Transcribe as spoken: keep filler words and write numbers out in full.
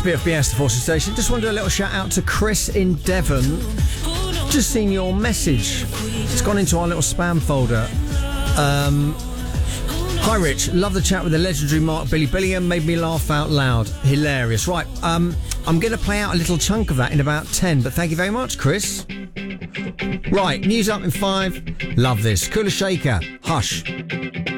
B F B S, the Forces Station. Just want to do a little shout out to Chris in Devon. Just seen your message. It's gone into our little spam folder. Um, hi, Rich. Love the chat with the legendary Mark Billy Billiam. Made me laugh out loud. Hilarious. Right, um, I'm going to play out a little chunk of that in about ten, but thank you very much, Chris. Right, news up in five. Love this. Kula Shaker. Hush.